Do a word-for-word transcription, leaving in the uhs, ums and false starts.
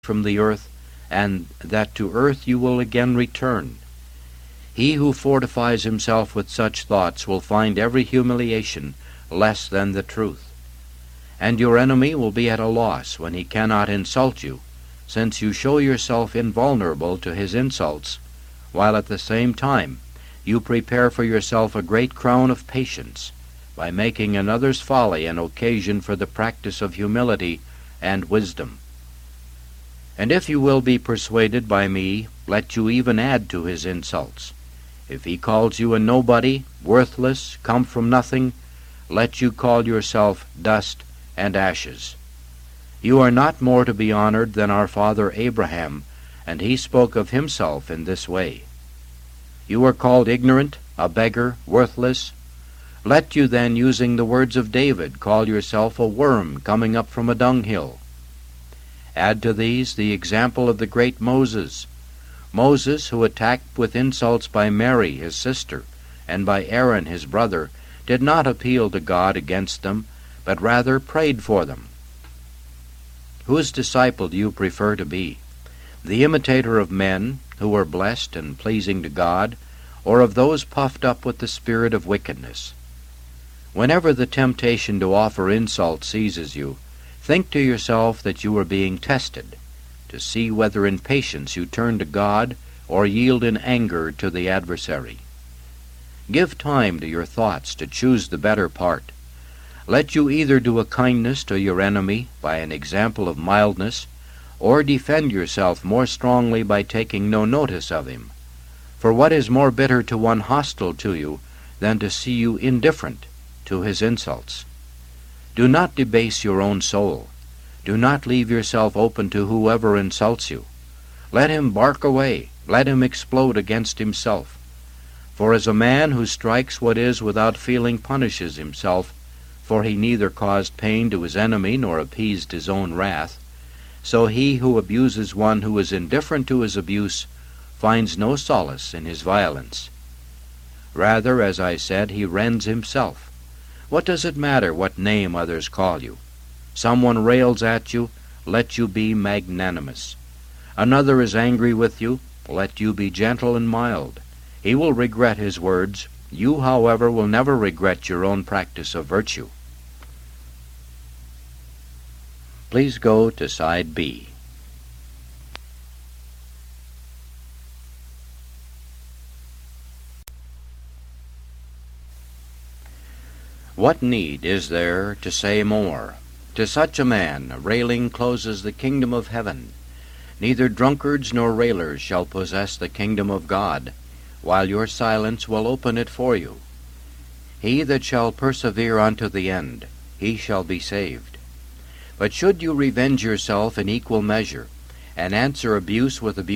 from the earth, and that to earth you will again return. He who fortifies himself with such thoughts will find every humiliation less than the truth. And your enemy will be at a loss when he cannot insult you, since you show yourself invulnerable to his insults, while at the same time you prepare for yourself a great crown of patience, by making another's folly an occasion for the practice of humility and wisdom. And if you will be persuaded by me, let you even add to his insults. If he calls you a nobody, worthless, come from nothing, let you call yourself dust and ashes. You are not more to be honored than our father Abraham, and he spoke of himself in this way. You are called ignorant, a beggar, worthless. Let you then, using the words of David, call yourself a worm coming up from a dunghill. Add to these the example of the great Moses. Moses, who attacked with insults by Mary, his sister, and by Aaron, his brother, did not appeal to God against them, but rather prayed for them. Whose disciple do you prefer to be? The imitator of men, who are blessed and pleasing to God, or of those puffed up with the spirit of wickedness? Whenever the temptation to offer insult seizes you, think to yourself that you are being tested, to see whether in patience you turn to God or yield in anger to the adversary. Give time to your thoughts to choose the better part. Let you either do a kindness to your enemy by an example of mildness, or defend yourself more strongly by taking no notice of him. For what is more bitter to one hostile to you than to see you indifferent to his insults? Do not debase your own soul. Do not leave yourself open to whoever insults you. Let him bark away. Let him explode against himself. For as a man who strikes what is without feeling punishes himself, for he neither caused pain to his enemy nor appeased his own wrath, so he who abuses one who is indifferent to his abuse finds no solace in his violence. Rather, as I said, he rends himself. What does it matter what name others call you? Someone rails at you, let you be magnanimous. Another is angry with you, let you be gentle and mild. He will regret his words. You, however, will never regret your own practice of virtue. Please go to side B. What need is there to say more? To such a man, railing closes the kingdom of heaven. Neither drunkards nor railers shall possess the kingdom of God, while your silence will open it for you. He that shall persevere unto the end, he shall be saved. But should you revenge yourself in equal measure, and answer abuse with abuse,